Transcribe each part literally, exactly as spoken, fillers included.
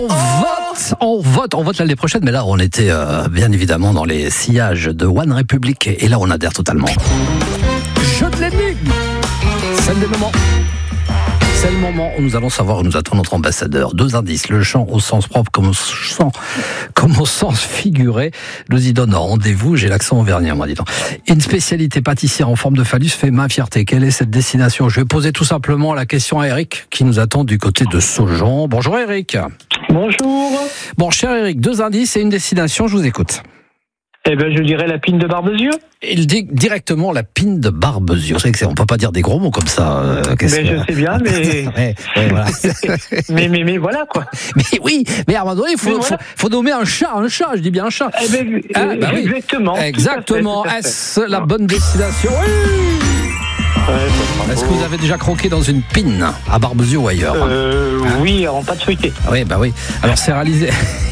On vote, on vote, on vote l'année prochaine, mais là on était euh, bien évidemment dans les sillages de One Republic et là on adhère totalement. Jeu de l'énigme, c'est le moment. C'est le moment où nous allons savoir où nous attend notre ambassadeur. Deux indices, le chant au sens propre comme au sens, comme au sens figuré. Nous y donne rendez-vous, j'ai l'accent auvergnat, moi, dis donc. Une spécialité pâtissière en forme de phallus fait ma fierté. Quelle est cette destination? Je vais poser tout simplement la question à Eric, qui nous attend du côté de Saujon. Bonjour Eric. Bonjour. Bon, cher Eric, deux indices et une destination, je vous écoute. Eh ben, je dirais la pine de Barbezieux. Il dit directement la pine de Barbezieux. Vous savez que c'est, on peut pas dire des gros mots comme ça. Euh, mais que... je sais bien, mais... ouais, ouais, voilà. mais, mais, mais voilà, quoi. Mais oui, mais à un moment donné, il faut, voilà. faut, faut nommer un chat, un chat, je dis bien un chat. Eh ben, ah, bah oui. Exactement. Exactement. Tout à fait, tout à fait. Est-ce la bonne destination? Oui. Ouais, est-ce que vous avez déjà croqué dans une pine à Barbezieux ou ailleurs? euh, hein? Oui, en pâte feuilletée. Oui, bah oui. Alors c'est réalisé.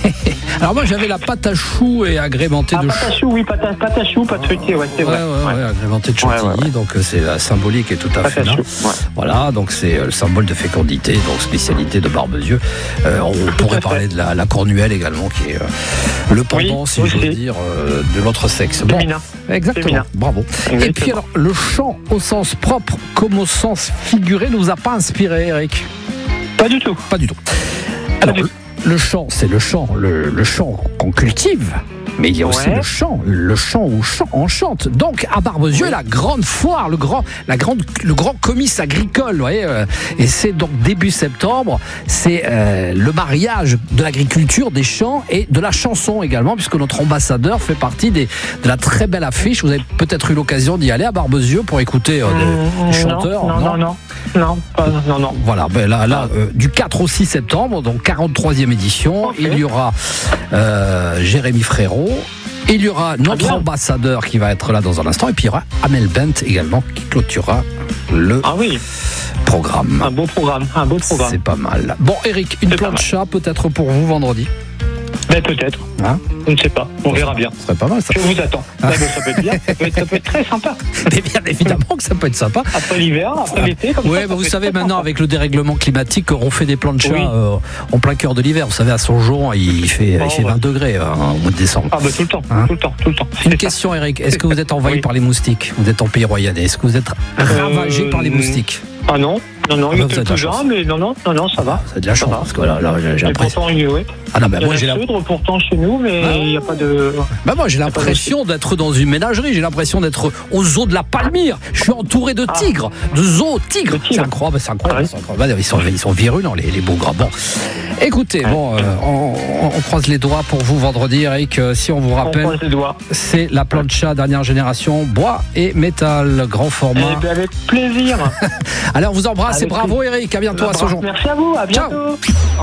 Alors moi j'avais la pâte à choux et agrémentée ah, de pâte à choux, oui, pâte à, pâte à choux, pâte feuilletée, ouais, c'est ouais, vrai. Ouais, ouais, ouais, agrémentée de chantilly, ouais, ouais, ouais. Donc c'est la symbolique est tout à pâte fait là. Ouais. Voilà, donc c'est le symbole de fécondité, donc spécialité de Barbezieux. Euh, on tout pourrait parler de la, la cornuelle également, qui est euh, le pendant, oui, si j'ose dire, euh, de l'autre sexe. Bon, féminin. Exactement. Féminin. Bravo. Exactement. Et puis alors, le chant au sens propre comme au sens figuré nous a pas inspiré, Eric? Pas du tout. Pas du tout. Alors, le, le chant, c'est le chant, le, le chant qu'on cultive. Mais il y a aussi ouais. le chant, le chant où chant, on chante. Donc à Barbezieux, oui. la grande foire, le grand, la grande, le grand comice agricole, vous voyez, euh, et c'est donc début septembre. C'est euh, le mariage de l'agriculture, des champs et de la chanson également, puisque notre ambassadeur fait partie des, de la très belle affiche. Vous avez peut-être eu l'occasion d'y aller à Barbezieux pour écouter euh, des, des chanteurs. Non, non, non, non, non, pas, non, non. Voilà, ben là, là, euh, du quatre au six septembre, donc quarante-troisième édition, okay. Il y aura euh, Jérémy Frérot. Il y aura notre ambassadeur qui va être là dans un instant et puis il y aura Amel Bent également qui clôturera le ah oui. programme. Un beau programme, un beau programme. C'est pas mal. Bon Eric, une plancha peut-être pour vous vendredi? Ben peut-être. Hein? Je ne sais pas. On verra bien. Ce serait pas mal ça. Je vous attends. Ah. Ben, ça peut être bien. Ça peut être, ça peut être très sympa. Mais bien évidemment que ça peut être sympa. Après l'hiver, après ah. l'été, comme ouais, ça. Bah, vous savez maintenant sympa. avec le dérèglement climatique, on fait des planchas oui. euh, en plein cœur de l'hiver. Vous savez à Saujon, il fait, oh, il fait vingt ouais. degrés euh, au mois de décembre. Ah bah tout le temps, hein? tout le temps, tout le temps. Une question Eric, est-ce que vous êtes envahi oui. par les moustiques? Vous êtes en pays royalais. Est-ce que vous êtes ravagé euh, par les moustiques? Ah non, non, non, il était tout jeune, mais non, non, non, non, ça va. C'est de la chance, parce que là, là j'ai l'impression. Ouais. Ah non, bah, il y a moi j'ai la cèdre pourtant chez nous, mais il n'y a pas de. Bah moi j'ai l'impression d'être dans une ménagerie, j'ai l'impression d'être aux zoos de la Palmyre. Je suis entouré de tigres, ah. de zoos tigres. C'est incroyable, c'est incroyable. Ah, oui. incroyable. Ils sont, ils sont virulents, les, les bougres. Bon, écoutez, ouais. bon, euh, on, on croise les doigts pour vous vendredi, Eric. Euh, si on vous rappelle, c'est la plancha dernière génération, bois et métal, grand format. Eh bien, avec plaisir. Alors, on vous embrasse et bravo, Eric. À bientôt à Saujon. Merci à vous. À bientôt. Ciao.